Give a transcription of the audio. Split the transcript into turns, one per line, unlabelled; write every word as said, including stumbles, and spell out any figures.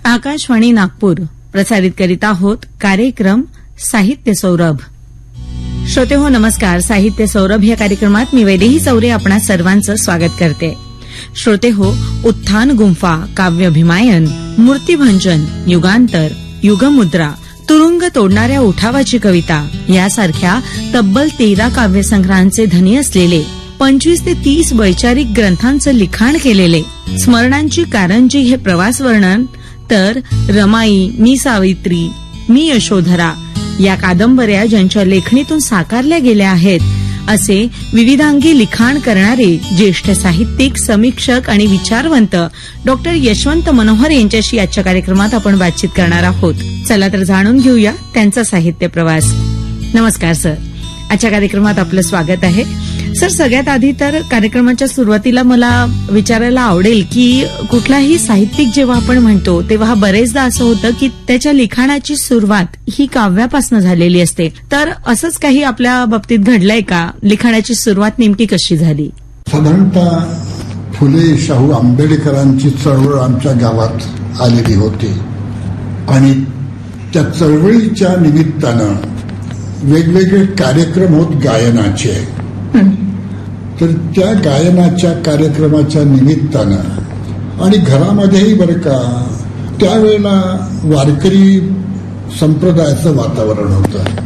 आकाशवाणी नागपूर प्रसारित करीत आहोत कार्यक्रम साहित्य सौरभ. श्रोते हो नमस्कार. साहित्य सौरभ या कार्यक्रमात मी वैदेही चौरे आपणा सर्वांचं स्वागत करते. श्रोते हो, उत्थान गुंफा, काव्याभिमायन, मूर्तिभंजन, युगांतर, युगमुद्रा, तुरुंग तोडणाऱ्या उठावाची कविता यासारख्या तब्बल तेरा काव्यसंग्रहांचे धनी असलेले पंचवीस ते तीस वैचारिक ग्रंथांचं लिखाण केलेले स्मरणांची कारंजी हे प्रवास वर्णन, तर रमाई, मी सावित्री, मी यशोधरा या कादंबऱ्या ज्यांच्या लेखणीतून साकारल्या गेल्या आहेत असे विविधांगी लिखाण करणारे ज्येष्ठ साहित्यिक, समीक्षक आणि विचारवंत डॉक्टर यशवंत मनोहर यांच्याशी आजच्या कार्यक्रमात आपण बातचीत करणार आहोत. चला तर जाणून घेऊया त्यांचा साहित्य प्रवास. नमस्कार सर, आजच्या कार्यक्रमात आपलं स्वागत आहे. सर, सगळ्यात आधी तर कार्यक्रमाच्या सुरुवातीला मला विचारायला आवडेल की कुठलाही साहित्यिक जेव्हा आपण म्हणतो तेव्हा बरेचदा असं होतं की त्याच्या लिखाणाची सुरुवात ही काव्यापासून झालेली असते. तर असंच काही आपल्या बाबतीत घडलंय का? लिखाणाची सुरुवात नेमकी कशी झाली?
साधारणतः फुले शाहू आंबेडकरांची चळवळ आमच्या गावात आलेली होती आणि त्या चळवळीच्या निमित्तानं वेगवेगळे कार्यक्रम होत गायनाचे. तर त्या गायनाच्या कार्यक्रमाच्या निमित्तानं आणि घरामध्येही बरं का त्यावेळेला वारकरी संप्रदायाचं वातावरण होतं.